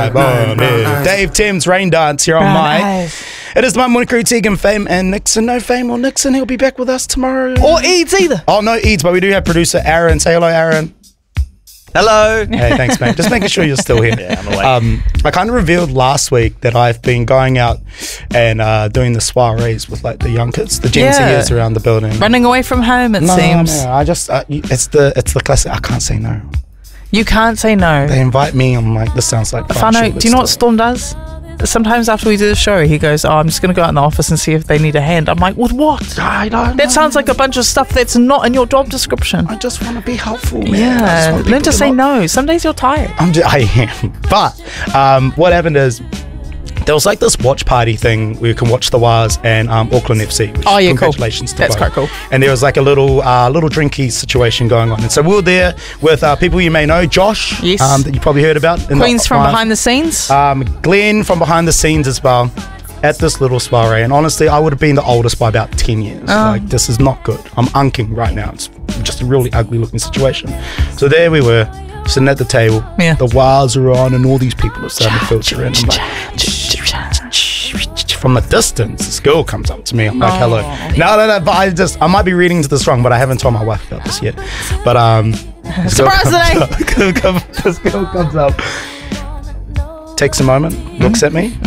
Dave Tim's Rain Dance here on my. It is my morning crew, Tegan, Fame, and Nixon. No Fame or Nixon. He'll be back with us tomorrow. Or Eads either. Oh, no Eads, but we do have producer Aaron. Say hello, Aaron. Hello. Hey, thanks, mate. Just making sure you're still here. Yeah, I'm awake. I kind of revealed last week that I've been going out and doing the soirees with like the young kids, the Gen Zers around the building. Running away from home, it seems. No, I just, it's the classic, I can't say no. You can't say no. They invite me, I'm like, this sounds like fun. Fano, do you know what Storm does? Sometimes after we do the show, he goes, I'm just going to go out in the office and see if they need a hand. I'm like, with what? I don't know. That sounds like a bunch of stuff that's not in your job description. I just want to be helpful, man. Yeah, learn to say no. Some days you're tired. I am. But what happened is, there was like this watch party thing where you can watch the Waz and Auckland FC. Which congratulations to That's both. quite cool. And there was like a little drinky situation going on. And so we were there with people you may know, Josh, yes, that you probably heard about. Queens from behind the scenes. Glenn from behind the scenes as well at this little soiree. And honestly, I would have been the oldest by about 10 years. Like, this is not good. I'm unking right now. It's just a really ugly looking situation. So there we were, sitting at the table. Yeah. The Waz are on and all these people are starting to filter in. I'm like, from a distance, this girl comes up to me. I'm like, hello. No, but I might be reading this wrong, but I haven't told my wife about this yet. But surprise today. This girl comes up, takes a moment, looks at me.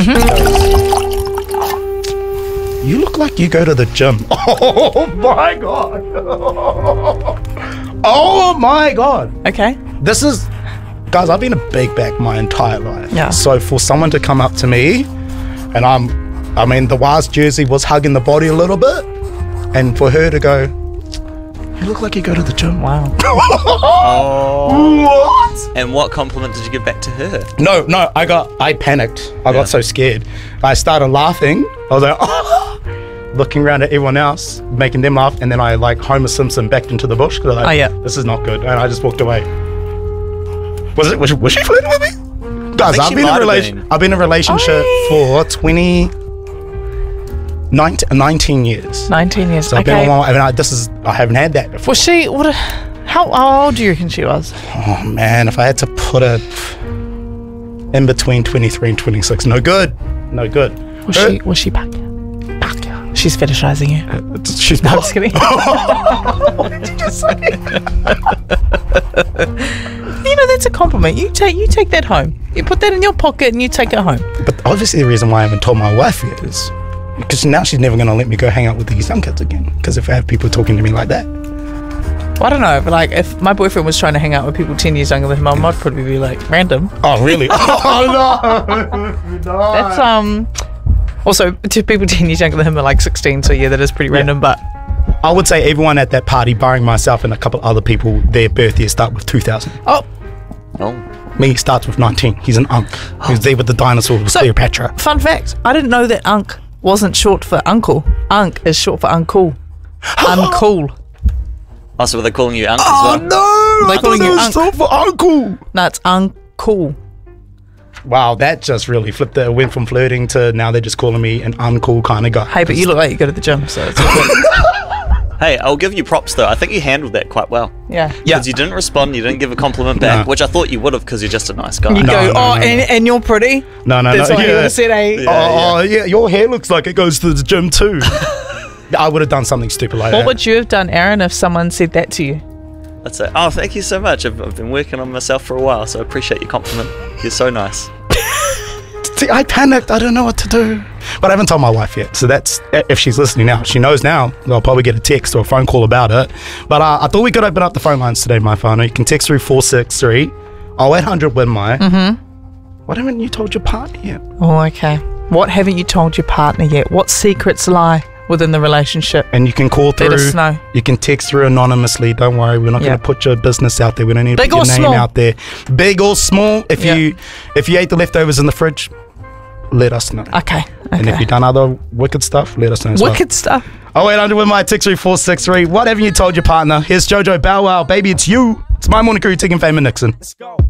You look like you go to the gym. Oh my god. Oh my god. Okay. This is, guys, I've been a big back my entire life. Yeah. So for someone to come up to me, and I mean, the Waz jersey was hugging the body a little bit, and for her to go, you look like you go to the gym. Wow. What? And what compliment did you give back to her? No, I panicked. I got so scared. I started laughing. I was like, oh, looking around at everyone else, making them laugh, and then I like Homer Simpson backed into the bush because like, this is not good, and I just walked away. Was she flirting with me? Guys, I've been in a relationship for 19 years. 19 years. So I've been on I haven't had that before. Was she? How old do you reckon she was? Oh man, if I had to put it in between 23 and 26, no good. Was she back? She's fetishizing you. She's no, I'm just kidding. What did you just say? You know, that's a compliment. You take that home. You put that in your pocket and you take it home. But obviously the reason why I haven't told my wife yet is because now she's never going to let me go hang out with these young kids again. Because if I have people talking to me like that. Well, I don't know, but like if my boyfriend was trying to hang out with people 10 years younger than him, I'd probably be like, random. Oh, really? Oh, no. That's, also, to people 10 years younger than him are like 16, so yeah, that is pretty random, but... I would say everyone at that party, barring myself and a couple other people, their birth year start with 2000. Oh. Me starts with 19. He's an unk. He was there with the dinosaurs with Cleopatra. Fun fact, I didn't know that unk wasn't short for uncle. Unk is short for uncool. Uncool. Oh, so were they calling you unk as well? Oh no! They're calling you unk. Short for uncle. No, it's uncool. Wow, that just really flipped it. It went from flirting to now they're just calling me an uncool kind of guy. Hey, but you look like you go to the gym, so it's all good. Hey, I'll give you props though. I think you handled that quite well. Yeah. Because you didn't respond, you didn't give a compliment back, which I thought you would have because you're just a nice guy. You go, and you're pretty? No. That's what you would have said, eh? Yeah, your hair looks like it goes to the gym too. I would have done something stupid like that. What would you have done, Aaron, if someone said that to you? I'd say, oh, thank you so much. I've been working on myself for a while, so I appreciate your compliment. You're so nice. See, I panicked. I don't know what to do. But I haven't told my wife yet. So that's, if she's listening now, she knows now. I'll probably get a text or a phone call about it. But I thought we could open up the phone lines today, my phone. You can text through 463 0800 win my. What haven't you told your partner yet? Oh, okay. What haven't you told your partner yet? What secrets lie within the relationship? And you can call through. Let us know. You can text through anonymously. Don't worry, we're not going to put your business out there. We don't need to put your name out there. Big or small. If you ate the leftovers in the fridge, let us know. Okay. And if you've done other wicked stuff, let us know as well. Wicked stuff. 0800 with my text through 463. What haven't you told your partner? Here's Jojo Bow Wow. Baby, it's you. It's my morning crew, Tegan, Fame, and Nixon. Let's go.